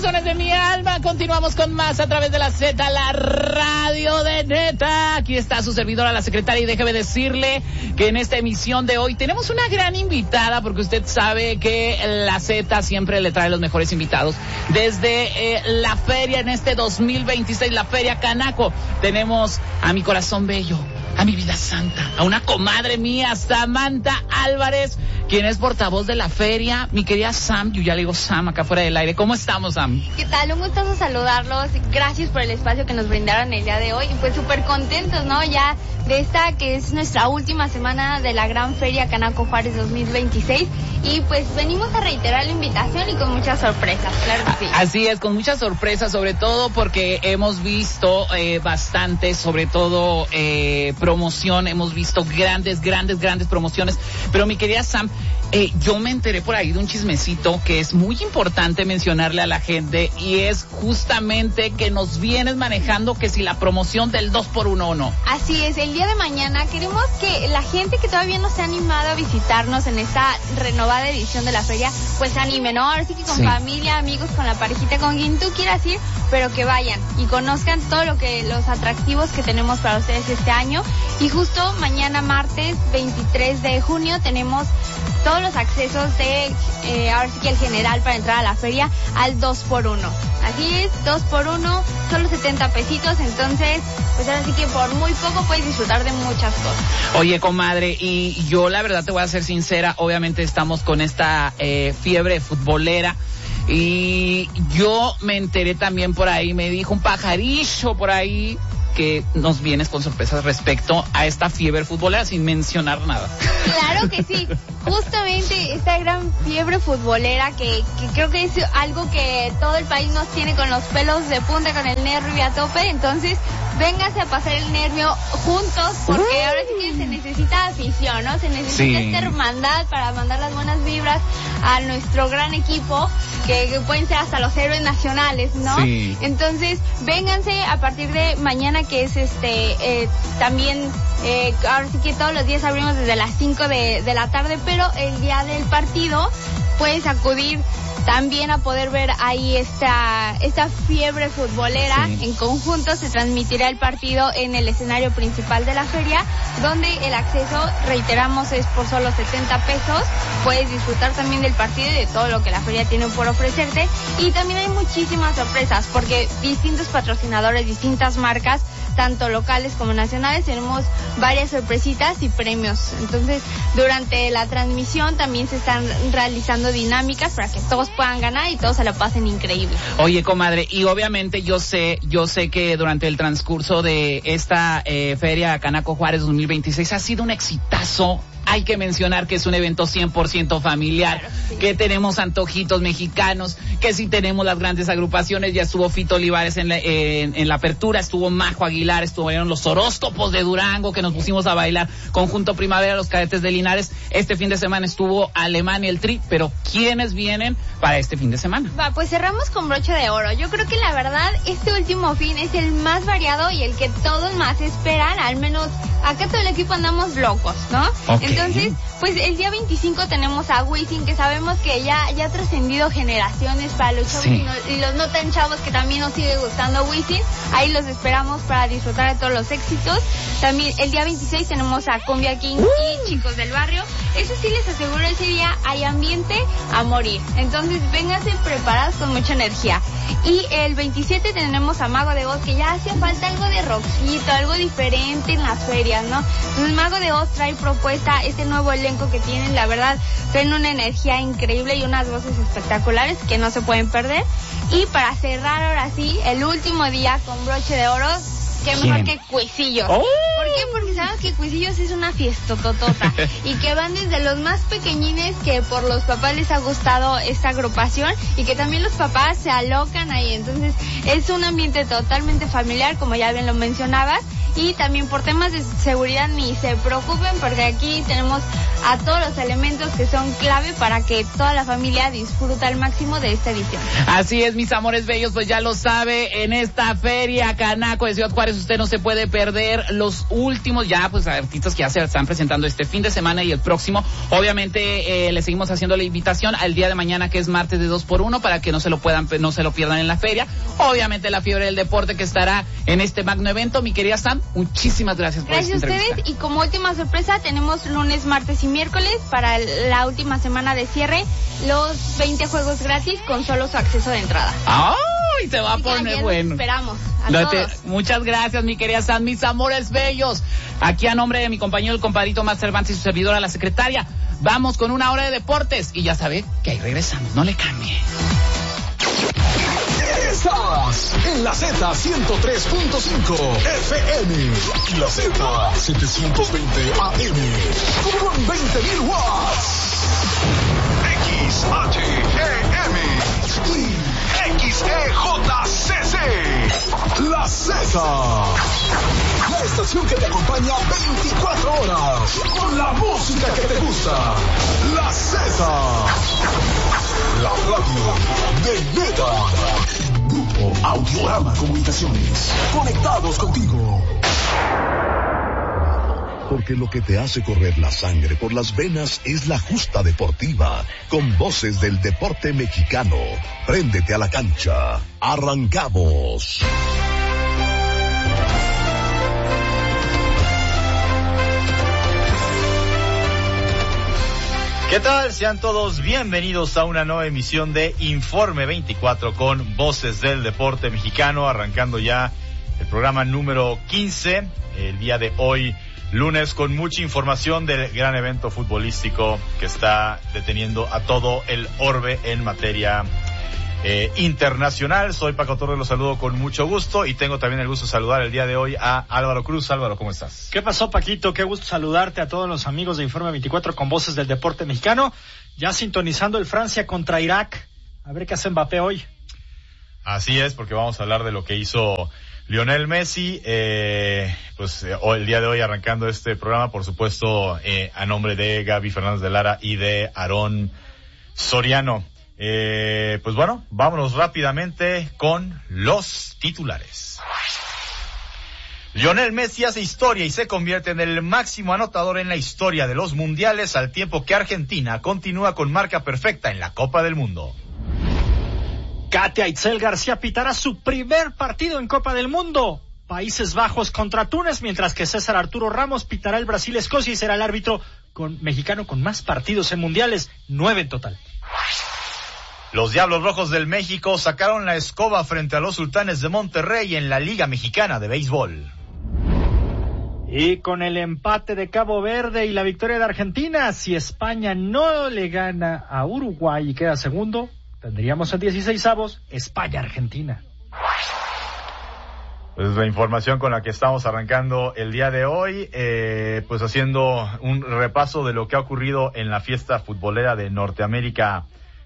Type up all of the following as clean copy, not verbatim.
corazones de mi alma, continuamos con más a través de la Z, la radio de Neta. Aquí está su servidora, la secretaria, y déjeme decirle que en esta emisión de hoy tenemos una gran invitada, porque usted sabe que la Z siempre le trae los mejores invitados. Desde la feria en este 2026, la Feria Canaco, tenemos a mi corazón bello, a mi vida santa, a una comadre mía, Samantha Álvarez, quien es portavoz de la feria. Mi querida Sam, yo ya le digo Sam acá fuera del aire. ¿Cómo estamos, Sam? ¿Qué tal? Un gustazo saludarlos. Gracias por el espacio que nos brindaron el día de hoy. Y pues súper contentos, ¿no? Ya de esta que es nuestra última semana de la gran Feria Canaco Juárez 2026. Y pues venimos a reiterar la invitación y con muchas sorpresas, claro que sí. Así es, con muchas sorpresas, sobre todo porque hemos visto bastante, sobre todo promoción, hemos visto grandes promociones. Pero mi querida Sam, yo me enteré por ahí de un chismecito que es muy importante mencionarle a la gente, y es justamente que nos vienes manejando que si la promoción del 2x1 o no. Así es, el día de mañana queremos que la gente que todavía no se ha animado a visitarnos en esta renovada edición de la feria, pues se anime, ¿no? Ahora sí que con familia, amigos, con la parejita, con quien tú quieras ir, pero que vayan y conozcan todo los atractivos que tenemos para ustedes este año. Y justo mañana martes 23 de junio tenemos todos los accesos de, ahora sí que el general, para entrar a la feria al 2x1. Así es, 2x1, solo 70 pesitos, entonces, pues ahora sí que por muy poco puedes disfrutar de muchas cosas. Oye, comadre, y yo la verdad te voy a ser sincera, obviamente estamos con esta fiebre futbolera, y yo me enteré también por ahí, me dijo un pajarillo por ahí que nos vienes con sorpresas respecto a esta fiebre futbolera sin mencionar nada. Claro que sí, justamente esta gran fiebre futbolera que creo que es algo que todo el país nos tiene con los pelos de punta, con el nervio a tope. Entonces vénganse a pasar el nervio juntos, porque ahora sí que se necesita afición, ¿no? Se necesita esta hermandad para mandar las buenas vibras a nuestro gran equipo, que pueden ser hasta los héroes nacionales, ¿no? Sí. Entonces vénganse a partir de mañana, que es también ahora sí que todos los días abrimos desde las 5 de la tarde, pero el día del partido puedes acudir también a poder ver ahí esta fiebre futbolera. Sí. En conjunto se transmitirá el partido en el escenario principal de la feria, donde el acceso, reiteramos, es por solo 70 pesos. Puedes disfrutar también del partido y de todo lo que la feria tiene por ofrecerte. Y también hay muchísimas sorpresas, porque distintos patrocinadores, distintas marcas, tanto locales como nacionales, tenemos varias sorpresitas y premios. Entonces, durante la transmisión también se están realizando dinámicas para que todos puedan ganar y todos se la pasen increíble. Oye, comadre, y obviamente yo sé que durante el transcurso de esta Feria Canaco Juárez 2026 ha sido un exitazo. Hay que mencionar que es un evento 100% familiar, claro, sí, que tenemos antojitos mexicanos, que sí tenemos las grandes agrupaciones. Ya estuvo Fito Olivares en la apertura, estuvo Majo Aguilar, estuvieron los Horóscopos de Durango, que nos pusimos a bailar, Conjunto Primavera, los Cadetes de Linares. Este fin de semana estuvo Alemán y el Tri, pero ¿quiénes vienen para este fin de semana? Pues cerramos con broche de oro. Yo creo que la verdad este último fin es el más variado y el que todos más esperan, al menos acá todo el equipo andamos locos, ¿no? Okay. Entonces, pues el día 25 tenemos a Wisin, que sabemos que ya ha trascendido generaciones para los chavos, sí, y los no tan chavos, que también nos sigue gustando Wisin. Ahí los esperamos para disfrutar de todos los éxitos. También el día 26 tenemos a Cumbia King y Chicos del Barrio. Eso sí les aseguro, ese día hay ambiente a morir. Entonces, vénganse preparados con mucha energía. Y el 27 tenemos a Mago de Oz, que ya hacía falta algo de rockcito, algo diferente en las ferias, ¿no? Entonces, Mago de Oz trae propuesta, este nuevo elenco que tienen, la verdad, traen una energía increíble y unas voces espectaculares que no se pueden perder. Y para cerrar ahora sí, el último día con broche de oro, qué mejor que Cuisillos. ¿Por qué? Porque sabemos que Cuisillos es una fiestototota y que van desde los más pequeñines, que por los papás les ha gustado esta agrupación, y que también los papás se alocan ahí. Entonces es un ambiente totalmente familiar, como ya bien lo mencionabas, y también por temas de seguridad ni se preocupen, porque aquí tenemos a todos los elementos que son clave para que toda la familia disfrute al máximo de esta edición. Así es, mis amores bellos, pues ya lo sabe, en esta feria Canaco de Ciudad Juárez usted no se puede perder los últimos ya pues artistas que ya se están presentando este fin de semana y el próximo. Obviamente le seguimos haciendo la invitación al día de mañana, que es martes de 2x1, para que no se lo pierdan en la feria. Obviamente la fiebre del deporte que estará en este magno evento. Mi querida Sam, muchísimas gracias por esta entrevista. Gracias a ustedes, y como última sorpresa tenemos lunes, martes y miércoles para la última semana de cierre los 20 juegos gratis con solo su acceso de entrada. ¡Ay! Se va a poner bueno. Esperamos a todos. Muchas gracias, mi querida Sam, mis amores bellos. Aquí a nombre de mi compañero, el compadrito Max Cervantes y su servidora, la secretaria, vamos con una hora de deportes y ya sabe que ahí regresamos, no le cambie. Estás en la Z103.5 FM y la Z720 AM con 20.000 watts. XHEM y XEJCC. La Z. La estación que te acompaña 24 horas con la música que te gusta. La Z. La radio de Neta. Grupo Audiorama Comunicaciones. Conectados contigo. Porque lo que te hace correr la sangre por las venas es la justa deportiva, con voces del deporte mexicano. Préndete a la cancha. Arrancamos. ¿Qué tal? Sean todos bienvenidos a una nueva emisión de Informe 24 con voces del deporte mexicano, arrancando ya el programa número 15, el día de hoy, lunes, con mucha información del gran evento futbolístico que está deteniendo a todo el orbe en materia internacional. Soy Paco Torres, los saludo con mucho gusto y tengo también el gusto de saludar el día de hoy a Álvaro Cruz. Álvaro, ¿cómo estás? ¿Qué pasó, Paquito? Qué gusto saludarte a todos los amigos de Informe 24 con voces del deporte mexicano, ya sintonizando el Francia contra Irak. A ver qué hace Mbappé hoy. Así es, porque vamos a hablar de lo que hizo Lionel Messi, hoy, el día de hoy, arrancando este programa, por supuesto, a nombre de Gaby Fernández de Lara y de Aarón Soriano. Pues bueno, vámonos rápidamente con los titulares. Lionel Messi hace historia y se convierte en el máximo anotador en la historia de los mundiales, al tiempo que Argentina continúa con marca perfecta en la Copa del Mundo. Katia Itzel García pitará su primer partido en Copa del Mundo. Países Bajos contra Túnez, mientras que César Arturo Ramos pitará el Brasil-Escocia y será el árbitro mexicano con más partidos en mundiales, 9 en total. Los Diablos Rojos del México sacaron la escoba frente a los Sultanes de Monterrey en la Liga Mexicana de Béisbol. Y con el empate de Cabo Verde y la victoria de Argentina, si España no le gana a Uruguay y queda segundo, tendríamos en 16avos España-Argentina. Pues la información con la que estamos arrancando el día de hoy, pues haciendo un repaso de lo que ha ocurrido en la fiesta futbolera de Norteamérica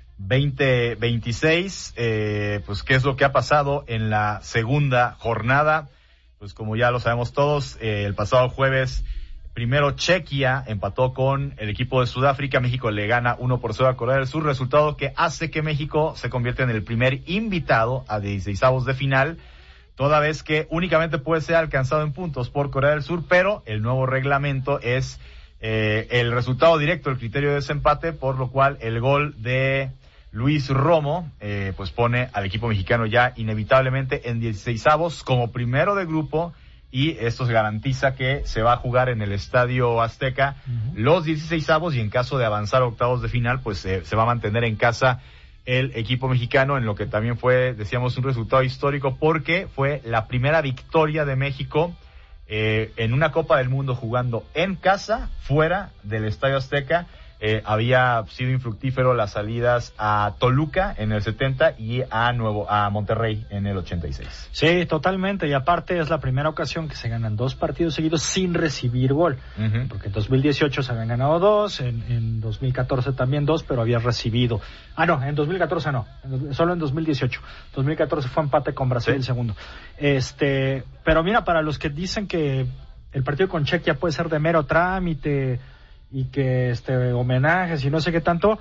2026, pues qué es lo que ha pasado en la segunda jornada. Pues como ya lo sabemos todos, el pasado jueves, primero Chequia empató con el equipo de Sudáfrica. México le gana 1-0 a Corea del Sur, resultado que hace que México se convierta en el primer invitado a 16avos de final, toda vez que únicamente puede ser alcanzado en puntos por Corea del Sur, pero el nuevo reglamento es el resultado directo, el criterio de desempate, por lo cual el gol de Luis Romo pues pone al equipo mexicano ya inevitablemente en 16avos como primero de grupo, y esto se garantiza que se va a jugar en el Estadio Azteca los 16avos, y en caso de avanzar a octavos de final pues se va a mantener en casa el equipo mexicano, en lo que también fue, decíamos, un resultado histórico, porque fue la primera victoria de México en una Copa del Mundo jugando en casa, fuera del Estadio Azteca, había sido infructífero las salidas a Toluca en el 70 y a Monterrey en el 86. Sí, totalmente, y aparte es la primera ocasión que se ganan 2 partidos seguidos sin recibir gol, porque en 2018 se habían ganado 2, en 2014 también 2, pero había recibido. No, en 2014 no, solo en 2018. 2014 fue empate con Brasil, ¿sí? El segundo. Pero mira, para los que dicen que el partido con Chequia puede ser de mero trámite y que homenajes y no sé qué tanto,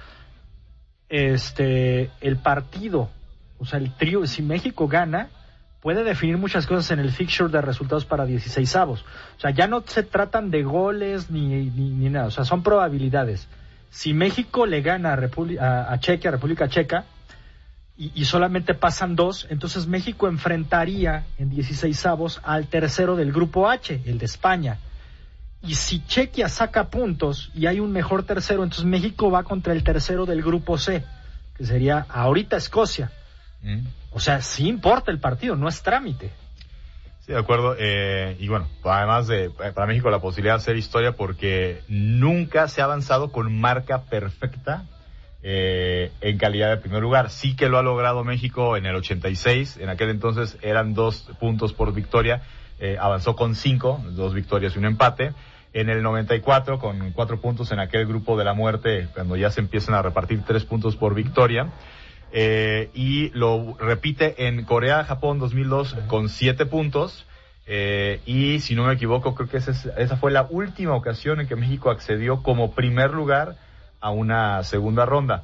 el partido, o sea, el trío, si México gana, puede definir muchas cosas en el fixture de resultados para 16avos. O sea, ya no se tratan de goles ni nada, o sea, son probabilidades. Si México le gana a Chequia, República Checa, y solamente pasan 2, entonces México enfrentaría en 16avos al tercero del grupo H, el de España. Y si Chequia saca puntos y hay un mejor tercero, entonces México va contra el tercero del grupo C, que sería ahorita Escocia. O sea, sí importa el partido, no es trámite. Sí, de acuerdo. Y bueno, además para México la posibilidad de hacer historia, porque nunca se ha avanzado con marca perfecta en calidad de primer lugar. Sí que lo ha logrado México en el 86, en aquel entonces eran 2 puntos por victoria, avanzó con 5, 2 victorias y un empate. En el 94 con 4 puntos en aquel grupo de la muerte, cuando ya se empiezan a repartir 3 puntos por victoria. Y lo repite en Corea-Japón 2002 con 7 puntos. Y si no me equivoco, creo que esa fue la última ocasión en que México accedió como primer lugar a una segunda ronda.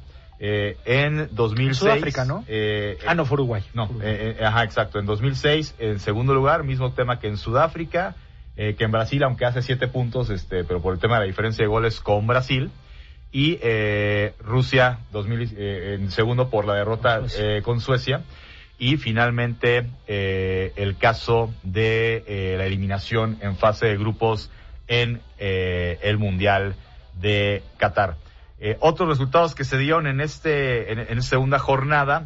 En 2006... Sudáfrica, ¿no? No, fue Uruguay. No, exacto. En 2006, en segundo lugar, mismo tema que en Sudáfrica, que en Brasil, aunque hace 7 puntos, pero por el tema de la diferencia de goles con Brasil. Y Rusia, en segundo por la derrota con Suecia. Y finalmente, el caso de la eliminación en fase de grupos en el Mundial de Qatar. Otros resultados que se dieron en esta segunda jornada,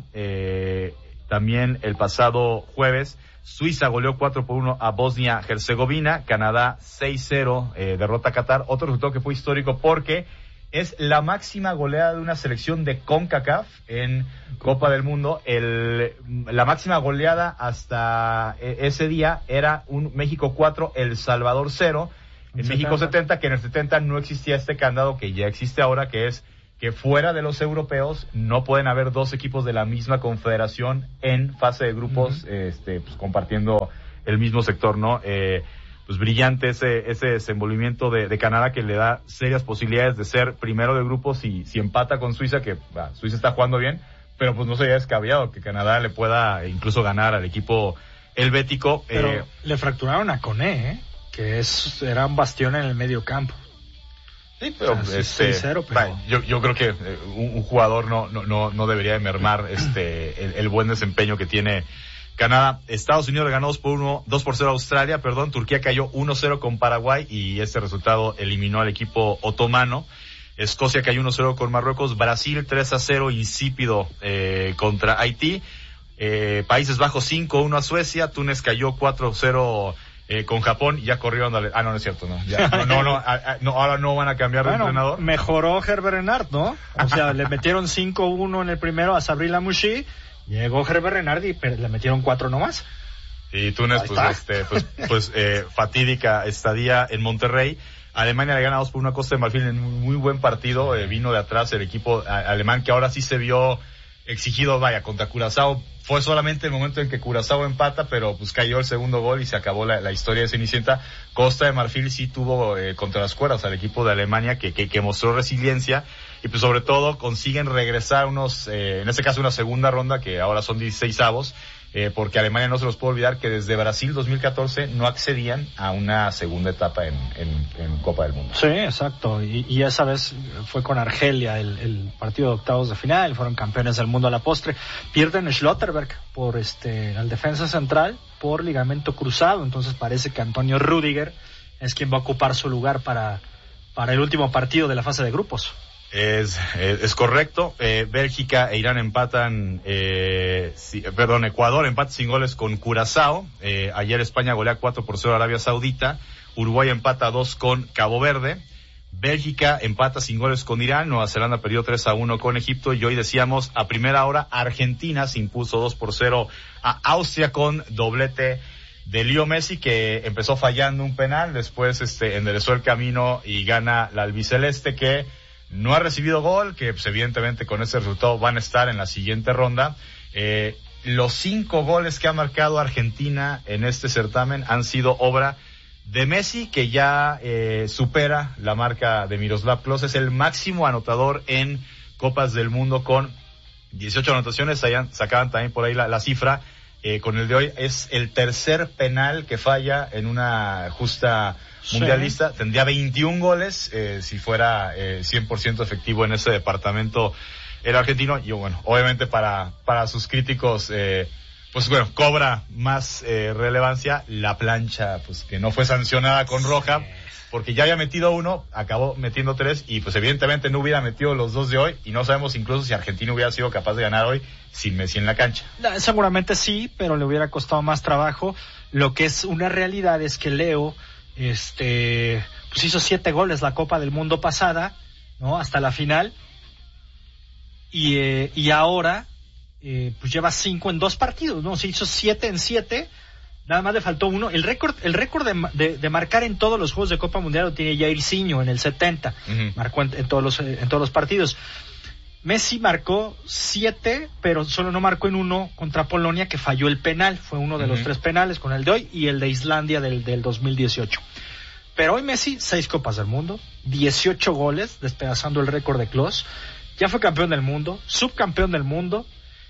también el pasado jueves, Suiza goleó 4-1 a Bosnia-Herzegovina, Canadá 6-0, derrota a Qatar. Otro resultado que fue histórico porque es la máxima goleada de una selección de CONCACAF en Copa del Mundo. La máxima goleada hasta ese día era un México 4, El Salvador 0. En México 70, que en el 70 no existía este candado que ya existe ahora, que es que fuera de los europeos no pueden haber 2 equipos de la misma confederación en fase de grupos, pues compartiendo el mismo sector, ¿no? Pues brillante ese desenvolvimiento de Canadá, que le da serias posibilidades de ser primero de grupo si empata con Suiza, que Suiza está jugando bien, pero pues no sería descabellado que Canadá le pueda incluso ganar al equipo helvético. Pero le fracturaron a Koné, que era un bastión en el medio campo. Sí, pero 6-0, pero... Yo creo que un jugador no debería de mermar el buen desempeño que tiene Canadá. Estados Unidos le ganó 2-0 a Australia, Turquía cayó 1-0 con Paraguay y este resultado eliminó al equipo otomano. Escocia cayó 1-0 con Marruecos, Brasil 3-0 insípido contra Haití, Países Bajos 5-1 a Suecia, Túnez cayó 4-0 con Japón, ya corrieron no es cierto, no. Ahora no van a cambiar de entrenador. Mejoró Herbert Renard, ¿no? O sea, le metieron 5-1 en el primero a Sabri Lamouchi, llegó Herbert Renard y le metieron 4 nomás. Y Túnez, fatídica estadía en Monterrey. Alemania le gana 2-1 a Costa de Marfil en un muy buen partido, vino de atrás el equipo alemán, que ahora sí se vio exigido, contra Curazao. Fue solamente el momento en que Curazao empata, pero pues cayó el segundo gol y se acabó la historia de Cenicienta. Costa de Marfil sí tuvo contra las cuerdas al equipo de Alemania, que mostró resiliencia, y pues sobre todo consiguen regresar en este caso una segunda ronda, que ahora son 16avos, porque Alemania no se los puede olvidar que desde Brasil 2014 no accedían a una segunda etapa en Copa del Mundo. Sí, exacto, y esa vez fue con Argelia el partido de octavos de final, fueron campeones del mundo a la postre. Pierden Schlotterberg por al defensa central por ligamento cruzado, entonces parece que Antonio Rüdiger es quien va a ocupar su lugar para el último partido de la fase de grupos. Es correcto. Bélgica e Irán empatan, Ecuador empata sin goles con Curazao. Ayer España golea 4-0 a Arabia Saudita. Uruguay empata 2 con Cabo Verde. Bélgica empata sin goles con Irán, Nueva Zelanda perdió 3-1 con Egipto, y hoy decíamos, a primera hora, Argentina se impuso 2-0 a Austria con doblete de Leo Messi, que empezó fallando un penal, después enderezó el camino y gana la albiceleste, que no ha recibido gol, que pues, evidentemente con ese resultado van a estar en la siguiente ronda. Los 5 goles que ha marcado Argentina en este certamen han sido obra de Messi, que ya supera la marca de Miroslav Klose, es el máximo anotador en Copas del Mundo con 18 anotaciones, sacaban también por ahí la cifra. Con el de hoy es el tercer penal que falla en una justa mundialista. Sí. Tendría 21 goles si fuera 100% efectivo en ese departamento el argentino. Y bueno, obviamente para sus críticos, pues bueno, cobra más relevancia la plancha, pues que no fue sancionada con roja, porque ya había metido 1, acabó metiendo 3, y pues evidentemente no hubiera metido los 2 de hoy, y no sabemos incluso si Argentina hubiera sido capaz de ganar hoy sin Messi en la cancha. Seguramente sí, pero le hubiera costado más trabajo. Lo que es una realidad es que Leo, pues hizo 7 goles la Copa del Mundo pasada, ¿no? Hasta la final, y ahora, pues lleva 5 en 2 partidos, ¿no? Se hizo 7 en 7. Nada más le faltó 1. El récord de marcar en todos los Juegos de Copa Mundial lo tiene Jairzinho en el 70. Uh-huh. Marcó en todos los partidos. Messi marcó 7, pero solo no marcó en 1 contra Polonia, que falló el penal. Fue uno de los 3 penales, con el de hoy y el de Islandia del 2018. Pero hoy Messi, 6 Copas del Mundo, 18 goles, despedazando el récord de Klose. Ya fue campeón del mundo, subcampeón del mundo.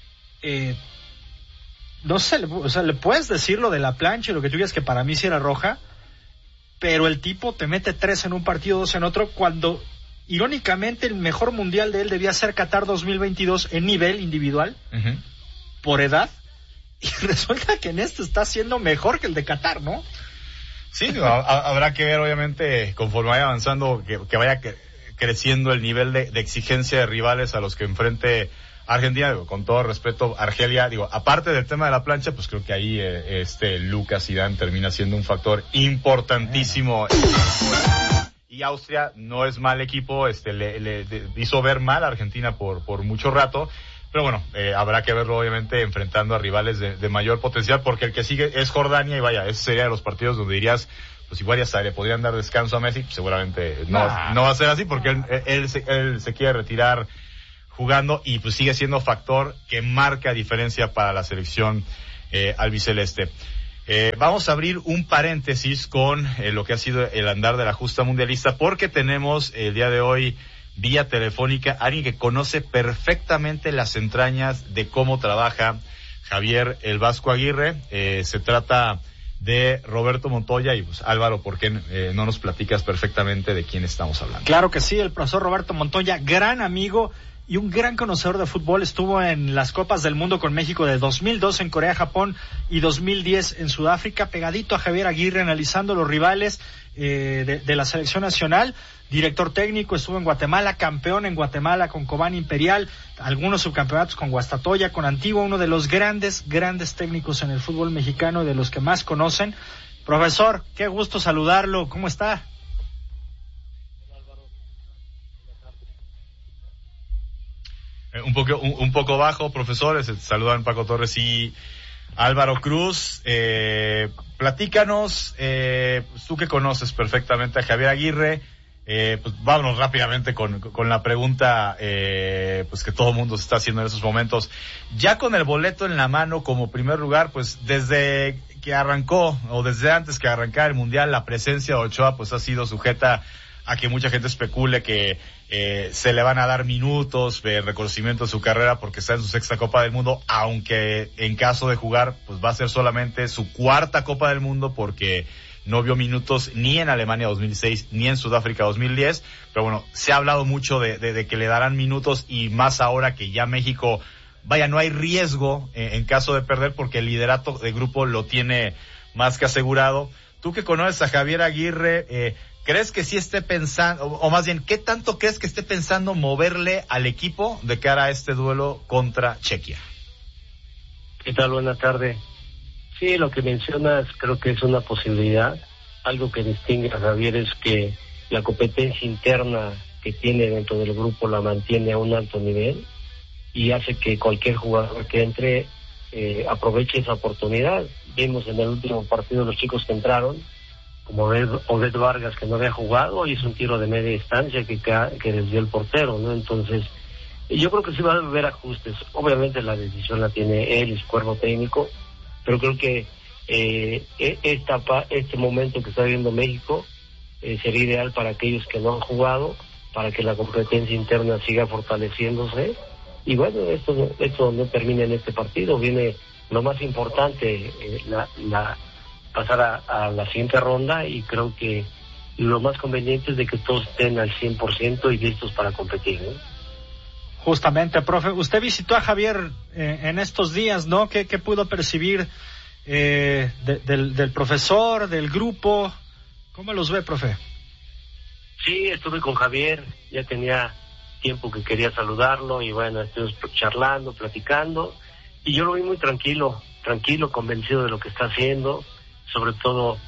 No sé, o sea, le puedes decir lo de la plancha y lo que tú digas, que para mí sí era roja, pero el tipo te mete 3 en un partido, 2 en otro, cuando irónicamente el mejor mundial de él debía ser Qatar 2022 en nivel individual, uh-huh, por edad, y resulta que en este está siendo mejor que el de Qatar, ¿no? Sí, habrá que ver, obviamente, conforme vaya avanzando, que vaya creciendo el nivel de exigencia de rivales a los que enfrente Argentina. Con todo respeto, Argelia, aparte del tema de la plancha, pues creo que ahí Lucas Zidane termina siendo un factor importantísimo. Y Austria no es mal equipo, le hizo ver mal a Argentina por mucho rato, pero bueno, habrá que verlo obviamente enfrentando a rivales de mayor potencial, porque el que sigue es Jordania, y vaya, ese sería de los partidos donde dirías, pues igual ya hasta le podrían dar descanso a Messi. Seguramente no va a ser así, porque él se quiere retirar jugando, y pues sigue siendo factor que marca diferencia para la selección albiceleste. Vamos a abrir un paréntesis con lo que ha sido el andar de la justa mundialista, porque tenemos el día de hoy vía telefónica a alguien que conoce perfectamente las entrañas de cómo trabaja Javier el Vasco Aguirre. Se trata de Roberto Montoya. Y pues Álvaro, ¿por qué no nos platicas perfectamente de quién estamos hablando? Claro que sí, el profesor Roberto Montoya, gran amigo y un gran conocedor de fútbol. Estuvo en las Copas del Mundo con México de 2002 en Corea, Japón, y 2010 en Sudáfrica, pegadito a Javier Aguirre, analizando los rivales de la selección nacional. Director técnico, estuvo en Guatemala, campeón en Guatemala con Cobán Imperial, algunos subcampeonatos con Guastatoya, con Antigua, uno de los grandes técnicos en el fútbol mexicano y de los que más conocen. Profesor, qué gusto saludarlo, ¿cómo está? Un poco bajo, profesores. Saludan Paco Torres y Álvaro Cruz. Platícanos, tú que conoces perfectamente a Javier Aguirre, pues vámonos rápidamente con la pregunta pues que todo el mundo se está haciendo en esos momentos. Ya con el boleto en la mano como primer lugar, pues desde que arrancó, o desde antes que arrancara el Mundial, la presencia de Ochoa pues ha sido sujeta a que mucha gente especule que se le van a dar minutos de reconocimiento de su carrera porque está en su 6ª Copa del Mundo, aunque en caso de jugar pues va a ser solamente su 4ª Copa del Mundo, porque no vio minutos ni en Alemania 2006 ni en Sudáfrica 2010, pero bueno, se ha hablado mucho de que le darán minutos, y más ahora que ya México, vaya, no hay riesgo en caso de perder, porque el liderato de grupo lo tiene más que asegurado. Tú que conoces a Javier Aguirre, ¿crees que sí esté pensando, o más bien, qué tanto crees que esté pensando moverle al equipo de cara a este duelo contra Chequia? ¿Qué tal? Buenas tardes. Sí, lo que mencionas creo que es una posibilidad. Algo que distingue a Javier es que la competencia interna que tiene dentro del grupo la mantiene a un alto nivel y hace que cualquier jugador que entre aproveche esa oportunidad. Vimos en el último partido los chicos que entraron, como Obed Vargas, que no había jugado, hizo un tiro de media distancia que desvió el portero, ¿no? Entonces, yo creo que sí va a haber ajustes. Obviamente la decisión la tiene él y su cuerpo técnico, pero creo que este momento que está viviendo México sería ideal para aquellos que no han jugado, para que la competencia interna siga fortaleciéndose. Y bueno, esto no termina en este partido, viene lo más importante, pasar a la siguiente ronda, y creo que lo más conveniente es de que todos estén al 100% y listos para competir, ¿no? Justamente, profe, usted visitó a Javier en estos días, ¿no? ¿Qué pudo percibir del profesor, del grupo? ¿Cómo los ve, profe? Sí, estuve con Javier, ya tenía tiempo que quería saludarlo, y bueno, estuvimos charlando, platicando, y yo lo vi muy tranquilo, convencido de lo que está haciendo, sobre todo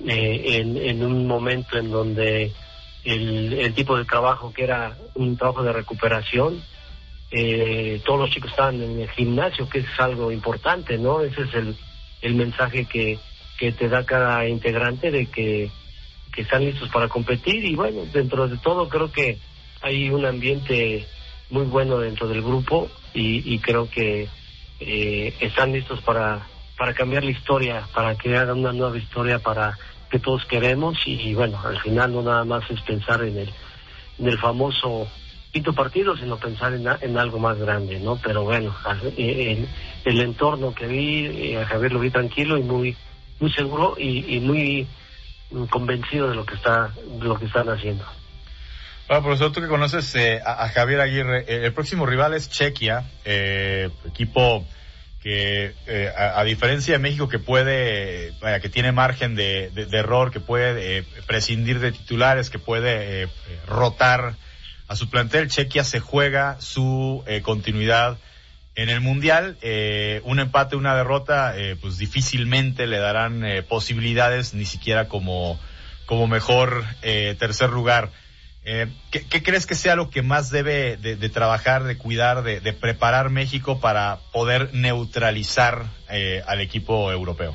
en un momento en donde el tipo de trabajo, que era un trabajo de recuperación, todos los chicos estaban en el gimnasio, que es algo importante, ¿no? Ese es el mensaje que te da cada integrante, de que están listos para competir. Y bueno, dentro de todo creo que hay un ambiente muy bueno dentro del grupo, y creo que están listos para cambiar la historia, para que hagan una nueva historia para que todos queremos. Y bueno, al final no nada más es pensar en el famoso quinto partido, sino pensar en algo más grande, ¿no? Pero bueno, el entorno que vi, a Javier lo vi tranquilo y muy seguro y muy convencido de lo que están haciendo. Bueno, profesor, tú que conoces a Javier Aguirre, el próximo rival es Chequia, equipo que a diferencia de México, que que tiene margen de error, que puede prescindir de titulares, que puede rotar a su plantel, Chequia se juega su continuidad en el Mundial. Un empate, una derrota, pues difícilmente le darán posibilidades, ni siquiera como mejor tercer lugar. ¿Qué crees que sea lo que más debe de trabajar, de cuidar, de preparar México para poder neutralizar al equipo europeo?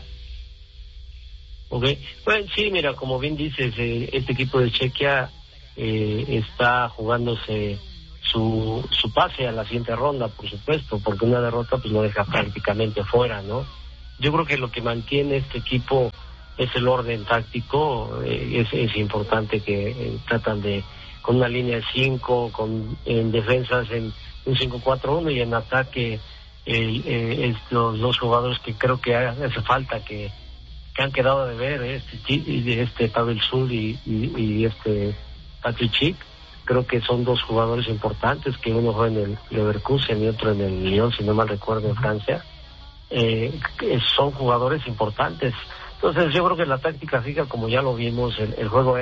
Okay. Bueno, sí, mira, como bien dices, este equipo de Chequia está jugándose su pase a la siguiente ronda, por supuesto, porque una derrota pues lo deja prácticamente fuera, ¿no? Yo creo que lo que mantiene este equipo es el orden táctico. Es importante que tratan de, con una línea de 5, en defensas en un 5-4-1, y en ataque los dos jugadores que creo que hace falta, que han quedado de ver, este Pavel Zul y este Patrick Schick. Creo que son dos jugadores importantes, que uno juega en el Leverkusen y otro en el Lyon, si no mal recuerdo, en Francia. Son jugadores importantes. Entonces yo creo que la táctica fija, como ya lo vimos, el juego